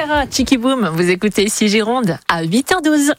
Shakira, Chicky Boom, vous écoutez ici Gironde à 8h12.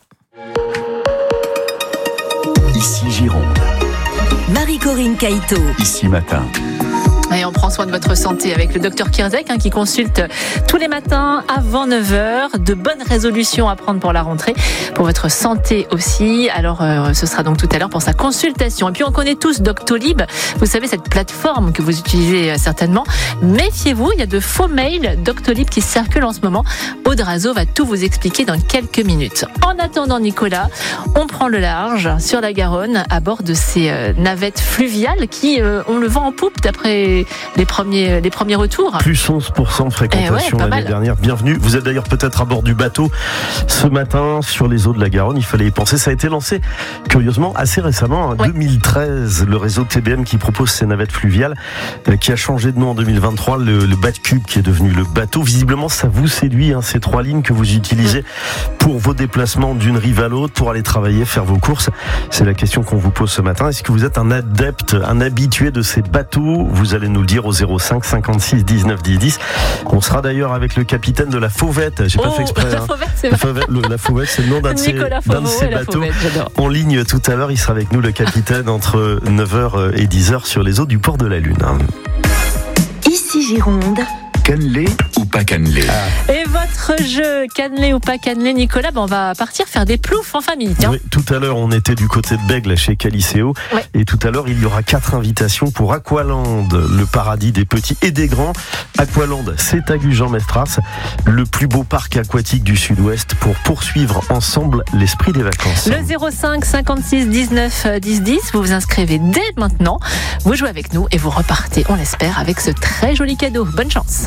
Ici Gironde. Marie-Corinne Caïto. Ici Matin. Et on prend soin de votre santé avec le docteur Kirzek qui consulte tous les matins avant 9h. De bonnes résolutions à prendre pour la rentrée, pour votre santé aussi. Alors ce sera donc tout à l'heure pour sa consultation. Et puis on connaît tous Doctolib, vous savez cette plateforme que vous utilisez certainement. Méfiez-vous, il y a de faux mails Doctolib qui circulent en ce moment. Aude Razo va tout vous expliquer dans quelques minutes. En attendant Nicolas, on prend le large sur la Garonne à bord de ces navettes fluviales qui on le vend en poupe d'après les premiers retours. Plus 11% de fréquentation l'année dernière. Bienvenue. Vous êtes d'ailleurs peut-être à bord du bateau ce matin sur les eaux de la Garonne. Il fallait y penser. Ça a été lancé, curieusement, assez récemment, en 2013. Le réseau TBM qui propose ces navettes fluviales, qui a changé de nom en 2023. Le Batcube qui est devenu le bateau. Visiblement, ça vous séduit, ces 3 lignes que vous utilisez pour vos déplacements d'une rive à l'autre, pour aller travailler, faire vos courses. C'est la question qu'on vous pose ce matin. Est-ce que vous êtes un adepte, un habitué de ces bateaux? Vous allez nous le dire au 05 56 19 10 10. On sera d'ailleurs avec le capitaine de la Fauvette. J'ai pas fait exprès. La Fauvette, c'est vrai. La Fauvette, c'est le nom d'un de ces bateaux. Fauvette, en ligne tout à l'heure, il sera avec nous, le capitaine, entre 9h et 10h sur les eaux du port de la Lune. Ici Gironde. Cannelé ou pas cannelé? Et votre jeu, cannelé ou pas cannelé, Nicolas, on va partir faire des ploufs en famille. Tiens. Oui, tout à l'heure, on était du côté de Bègle chez Caliceo. Ouais. Et tout à l'heure, il y aura 4 invitations pour Aqualand, le paradis des petits et des grands. Aqualand, c'est à Gujan-Mestras, le plus beau parc aquatique du Sud-Ouest, pour poursuivre ensemble l'esprit des vacances. Le 05 56 19 10 10, vous vous inscrivez dès maintenant. Vous jouez avec nous et vous repartez, on l'espère, avec ce très joli cadeau. Bonne chance.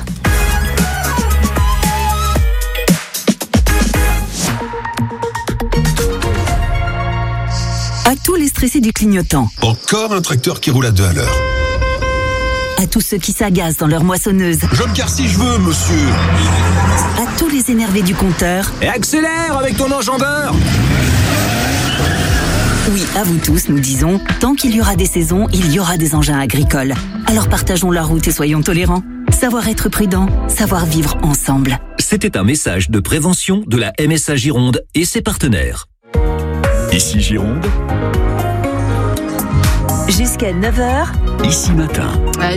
À tous les stressés du clignotant. Encore un tracteur qui roule à 2 à l'heure. À tous ceux qui s'agacent dans leur moissonneuse. Je me gare si je veux, monsieur. À tous les énervés du compteur. Et accélère avec ton enjambeur. Oui, à vous tous, nous disons, tant qu'il y aura des saisons, il y aura des engins agricoles. Alors partageons la route et soyons tolérants. Savoir être prudent, savoir vivre ensemble. C'était un message de prévention de la MSA Gironde et ses partenaires. Ici Gironde. Jusqu'à 9h. Ici Matin. À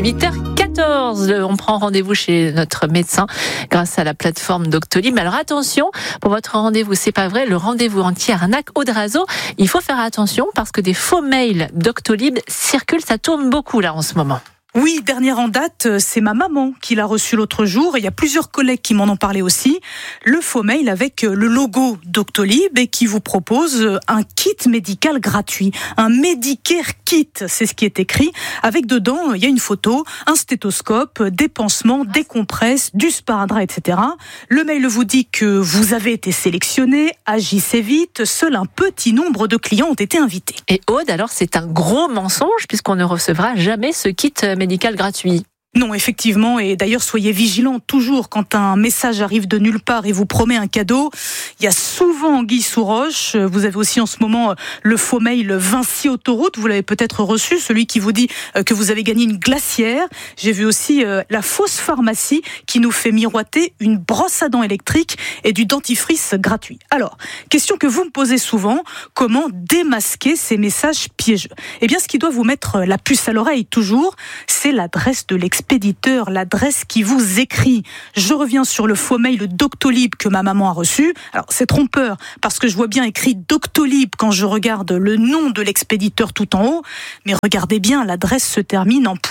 8h14, on prend rendez-vous chez notre médecin grâce à la plateforme Doctolib. Alors attention, pour votre rendez-vous, c'est pas vrai, le rendez-vous anti-arnaque Aude Razo, il faut faire attention parce que des faux mails Doctolib circulent, ça tourne beaucoup là en ce moment. Oui, dernière en date, c'est ma maman qui l'a reçu l'autre jour. Il y a plusieurs collègues qui m'en ont parlé aussi. Le faux mail avec le logo Doctolib et qui vous propose un kit médical gratuit. Un Medicare Kit, c'est ce qui est écrit. Avec dedans, il y a une photo, un stéthoscope, des pansements, des compresses, du sparadrap, etc. Le mail vous dit que vous avez été sélectionné, agissez vite. Seul un petit nombre de clients ont été invités. Et Aude, alors c'est un gros mensonge puisqu'on ne recevra jamais ce kit médical gratuit. Non, effectivement, et d'ailleurs soyez vigilants toujours quand un message arrive de nulle part et vous promet un cadeau. Il y a souvent anguille sous roche. Vous avez aussi en ce moment le faux mail Vinci Autoroute, vous l'avez peut-être reçu, celui qui vous dit que vous avez gagné une glacière. J'ai vu aussi la fausse pharmacie qui nous fait miroiter une brosse à dents électrique et du dentifrice gratuit. Alors, question que vous me posez souvent, comment démasquer ces messages piégeux? Eh bien, ce qui doit vous mettre la puce à l'oreille toujours, c'est l'adresse de l'expéditeur, l'adresse qui vous écrit. Je reviens sur le faux mail Doctolib que ma maman a reçu. Alors c'est trompeur parce que je vois bien écrit Doctolib quand je regarde le nom de l'expéditeur tout en haut, mais regardez bien, l'adresse se termine en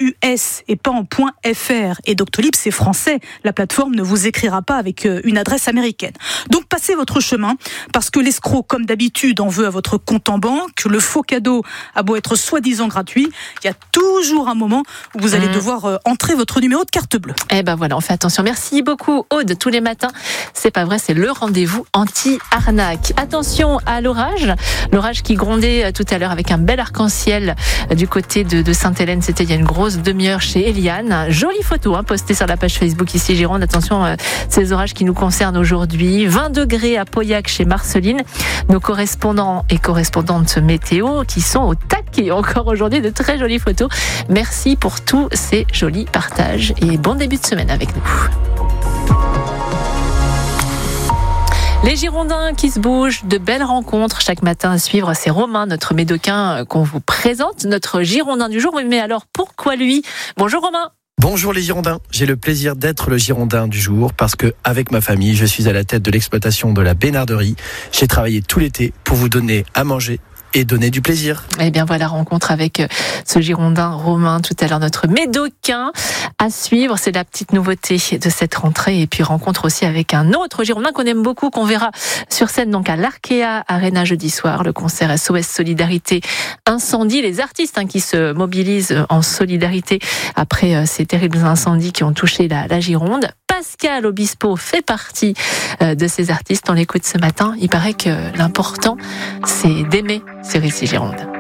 .us et pas en .fr. Et Doctolib, c'est français. La plateforme ne vous écrira pas avec une adresse américaine. Donc passez votre chemin parce que l'escroc, comme d'habitude, en veut à votre compte en banque. Le faux cadeau a beau être soi-disant gratuit, il y a toujours un moment où vous allez devoir entrer votre numéro de carte bleue. Eh ben voilà, on fait attention. Merci beaucoup Aude. Tous les matins, c'est pas vrai, c'est le rendez-vous anti-arnaque. Attention à l'orage qui grondait tout à l'heure avec un bel arc-en-ciel du côté de Sainte-Hélène. C'était il y a une grosse demi-heure chez Eliane. Jolie photo postée sur la page Facebook ici Gironde. Attention, ces orages qui nous concernent aujourd'hui. 20 degrés à Pauillac chez Marceline. Nos correspondants et correspondantes météo qui sont au taquet encore aujourd'hui. De très jolies photos. Merci pour tous ces jolis partages et bon début de semaine avec nous. Les Girondins qui se bougent, de belles rencontres chaque matin à suivre. C'est Romain, notre médocain, qu'on vous présente, notre Girondin du jour. Mais alors, pourquoi lui ? Bonjour Romain. Bonjour les Girondins, j'ai le plaisir d'être le Girondin du jour parce que avec ma famille, je suis à la tête de l'exploitation de la Bénarderie. J'ai travaillé tout l'été pour vous donner à manger et donner du plaisir. Eh bien voilà, rencontre avec ce Girondin Romain tout à l'heure, notre médocain à suivre. C'est la petite nouveauté de cette rentrée. Et puis rencontre aussi avec un autre Girondin qu'on aime beaucoup, qu'on verra sur scène donc à l'Arkea Arena jeudi soir. Le concert SOS Solidarité Incendie. Les artistes qui se mobilisent en solidarité après ces terribles incendies qui ont touché la Gironde. Pascal Obispo fait partie de ces artistes. On l'écoute ce matin. Il paraît que l'important, c'est d'aimer sur ici Gironde.